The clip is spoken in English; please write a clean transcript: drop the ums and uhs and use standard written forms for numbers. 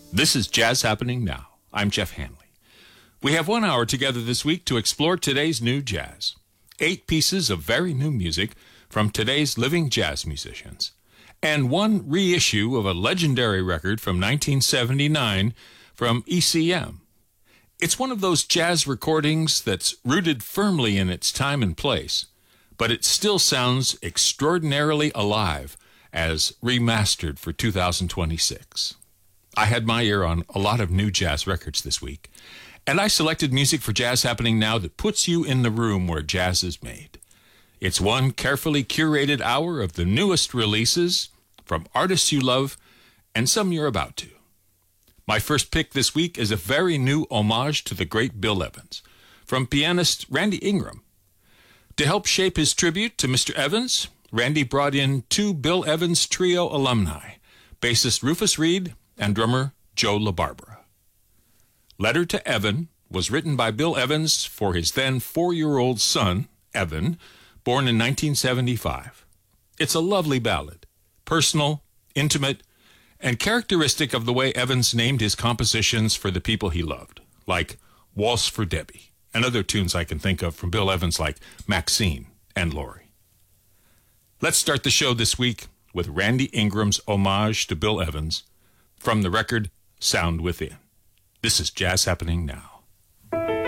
This is Jazz Happening Now. I'm Jeff Hanley. We have 1 hour together this week to explore today's new jazz. 8 pieces of very new music from today's living jazz musicians. And one reissue of a legendary record from 1979 from ECM. It's one of those jazz recordings that's rooted firmly in its time and place, but it still sounds extraordinarily alive as remastered for 2026. I had my ear on a lot of new jazz records this week, and I selected music for Jazz Happening Now that puts you in the room where jazz is made. It's one carefully curated hour of the newest releases from artists you love and some you're about to. My first pick this week is a very new homage to the great Bill Evans from pianist Randy Ingram. To help shape his tribute to Mr. Evans, Randy brought in 2 Bill Evans Trio alumni, bassist Rufus Reid and drummer Joe LaBarbera. Letter to Evan was written by Bill Evans for his then 4-year-old son, Evan, born in 1975. It's a lovely ballad, personal, intimate, and characteristic of the way Evans named his compositions for the people he loved, like Waltz for Debbie, and other tunes I can think of from Bill Evans like Maxine and Laurie. Let's start the show this week with Randy Ingram's homage to Bill Evans from the record Sound Within. This is Jazz Happening Now.